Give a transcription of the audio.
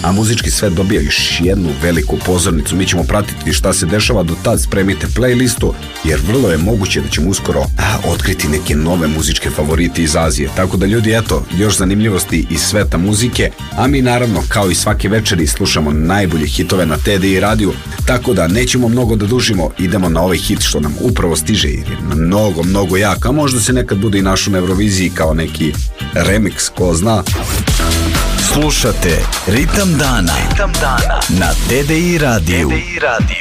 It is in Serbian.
a muzički svet dobija još jednu veliku pozornicu. Mi ćemo pratiti šta se dešava, do tad spremite playlistu, jer vrlo je moguće da ćemo uskoro otkriti neke nove muzičke favorite iz Azije. Tako da ljudi, eto, još zanimljivosti iz sveta muzike, a mi naravno kao i svake večeri slušamo najbolje hitove na TDI radiju, tako da nećemo mnogo da dužimo, idemo na ovaj hit što nam upravo stiže, jer je mnogo jak, a možda se nekad bude i našo na Euroviziji kao neki remix, ko zna. Slušate Ritam dana na TDI radiju.